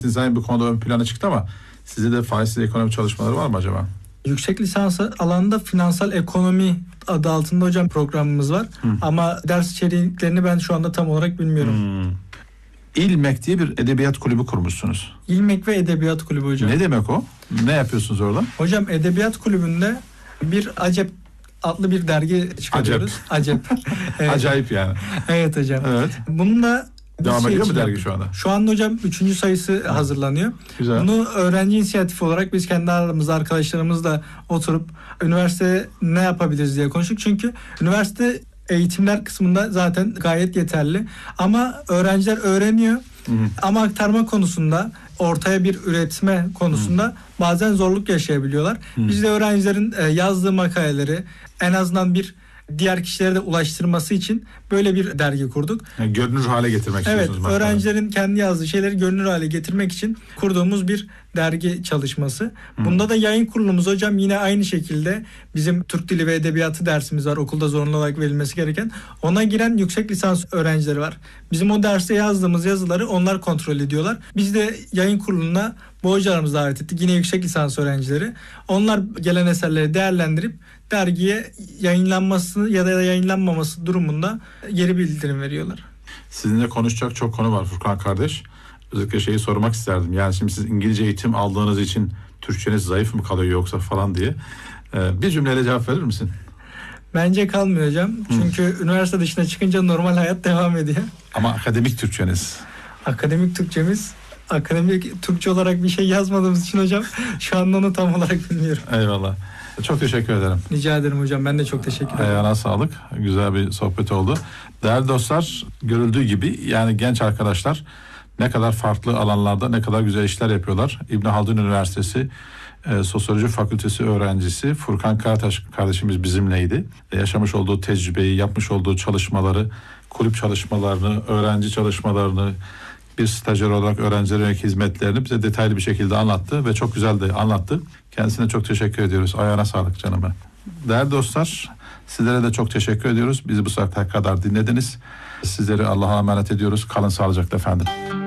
Dizayn bu konuda ön plana çıktı ama sizde de faizsiz ekonomi çalışmaları var mı acaba? Yüksek lisans alanında finansal ekonomi adı altında hocam programımız var. Ama ders içeriklerini ben şu anda tam olarak bilmiyorum. İlmek diye bir edebiyat kulübü kurmuşsunuz. İlmek ve Edebiyat Kulübü hocam. Ne demek o? Ne yapıyorsunuz orada? Hocam Edebiyat Kulübü'nde bir Acep adlı bir dergi çıkarıyoruz. Acep. Evet. Acayip yani. Evet hocam. Evet. Bunun da Devam ediyor mu dergi şu anda? Şu anda hocam 3. sayısı hazırlanıyor. Güzel. Bunu öğrenci inisiyatifi olarak biz kendi aramızda arkadaşlarımızla oturup üniversite ne yapabiliriz diye konuştuk. Çünkü üniversite eğitimler kısmında zaten gayet yeterli. Ama öğrenciler öğreniyor. Ama aktarma konusunda, ortaya bir üretme konusunda bazen zorluk yaşayabiliyorlar. Biz de öğrencilerin yazdığı makaleleri en azından bir diğer kişilere de ulaştırması için böyle bir dergi kurduk. Yani görünür hale getirmek istiyorsunuz. Evet, öğrencilerin kendi yazdığı şeyleri görünür hale getirmek için kurduğumuz bir dergi çalışması. Bunda da yayın kurulumuz hocam yine aynı şekilde bizim Türk Dili ve Edebiyatı dersimiz var. Okulda zorunlu olarak verilmesi gereken. Ona giren yüksek lisans öğrencileri var. Bizim o derste yazdığımız yazıları onlar kontrol ediyorlar. Biz de yayın kuruluna bu hocalarımızı davet ettik. Yine yüksek lisans öğrencileri. Onlar gelen eserleri değerlendirip dergiye yayınlanması ya da yayınlanmaması durumunda geri bildirim veriyorlar. Sizinle konuşacak çok konu var Furkan kardeş. Özellikle şeyi sormak isterdim. Yani şimdi siz İngilizce eğitim aldığınız için Türkçeniz zayıf mı kalıyor yoksa falan diye. Bir cümleyle cevap verir misin? Bence kalmıyor hocam. Çünkü üniversite dışına çıkınca normal hayat devam ediyor. Ama akademik Türkçeniz? Akademik Türkçemiz, akademik Türkçe olarak bir şey yazmadığımız için hocam şu anda onu tam olarak bilmiyorum. Eyvallah. Çok teşekkür ederim. Rica ederim hocam. Ben de çok teşekkür ederim. Ayağına sağlık. Güzel bir sohbet oldu. Değerli dostlar, görüldüğü gibi yani genç arkadaşlar ne kadar farklı alanlarda ne kadar güzel işler yapıyorlar. İbn Haldun Üniversitesi Sosyoloji Fakültesi öğrencisi Furkan Karataş kardeşimiz bizimleydi. Yaşamış olduğu tecrübeyi, yapmış olduğu çalışmaları, kulüp çalışmalarını, öğrenci çalışmalarını, bir stajyer olarak öğrencilere yönelik hizmetlerini bize detaylı bir şekilde anlattı ve çok güzel de anlattı. Kendisine çok teşekkür ediyoruz. Ayağına sağlık canım ben. Değerli dostlar, sizlere de çok teşekkür ediyoruz. Bizi bu saate kadar dinlediniz. Sizleri Allah'a emanet ediyoruz. Kalın sağlıcakla efendim.